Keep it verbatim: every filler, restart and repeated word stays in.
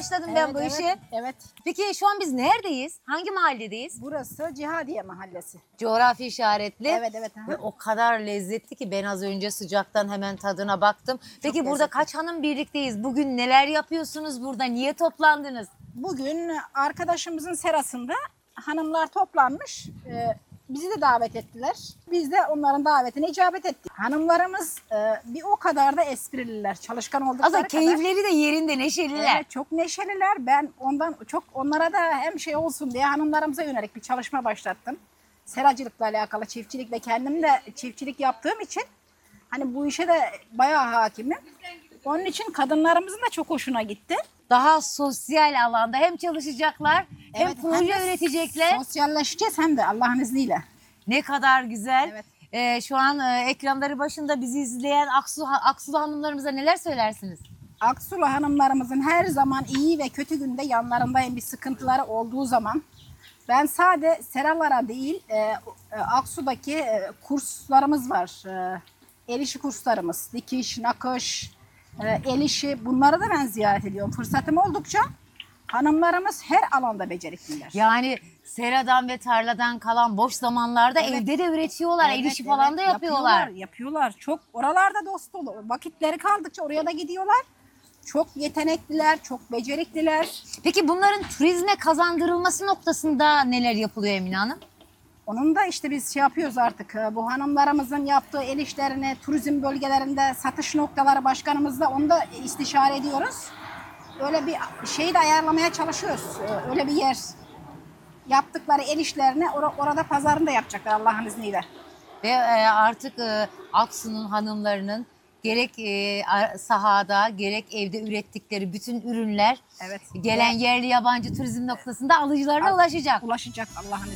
başladım ben Evet, bu evet, işe. Evet. Peki şu an biz neredeyiz? Hangi mahalledeyiz? Burası Cihadiye Mahallesi. Coğrafi işaretli. Evet, evet, aha. Ve o kadar lezzetli ki ben az önce sıcaktan hemen tadına baktım. Peki burada lezzetli. kaç hanım birlikteyiz? Bugün neler yapıyorsunuz burada? Niye toplandınız? Bugün arkadaşımızın serasında hanımlar toplanmış. Ee, bizi de davet ettiler. Biz de onların davetine icabet ettik. Hanımlarımız e, bir o kadar da esprililer, çalışkan oldukları Aslında kadar. keyifleri de yerinde, neşeliler. Evet, çok neşeliler. Ben ondan çok onlara da hem şey olsun diye hanımlarımıza yönelik bir çalışma başlattım. Seracılıkla alakalı, çiftçilikle kendim de çiftçilik yaptığım için hani bu işe de bayağı hakimim. Onun için kadınlarımızın da çok hoşuna gitti. Daha sosyal alanda hem çalışacaklar hem Evet, proje hem de üretecekler. Sosyalleşeceğiz hem de Allah'ın izniyle. Ne kadar güzel. Evet. Ee, şu an e, ekranları başında bizi izleyen Aksu, Aksulu hanımlarımıza neler söylersiniz? Aksulu hanımlarımızın her zaman iyi ve kötü günde yanlarındayım, bir sıkıntıları olduğu zaman. Ben sade seralara değil, e, e, Aksu'daki e, kurslarımız var. E, el işi kurslarımız, dikiş, nakış, e, el işi, bunları da ben ziyaret ediyorum. Fırsatım oldukça hanımlarımız her alanda becerikliler. Yani seradan ve tarladan kalan boş zamanlarda Evet. evde de üretiyorlar. El Evet, işi falan evet, da yapıyorlar. Yapıyorlar, yapıyorlar. Çok oralarda dost dolu. Vakitleri kaldıkça oraya da gidiyorlar. Çok yetenekliler, çok becerikliler. Peki bunların turizme kazandırılması noktasında neler yapılıyor Emine Hanım? Onun da işte biz şey yapıyoruz artık. Bu hanımlarımızın yaptığı el işlerini turizm bölgelerinde satış noktaları başkanımızla onu da istişare ediyoruz. Öyle bir şeyi de ayarlamaya çalışıyoruz. Öyle bir yer. Yaptıkları el işlerini or- orada pazarını da yapacaklar Allah'ın izniyle. Ve e, artık e, Aksu'nun hanımlarının gerek e, a- sahada gerek evde ürettikleri bütün ürünler Evet. gelen yerli yabancı turizm noktasında alıcılarına ulaşacak. Ulaşacak Allah'ın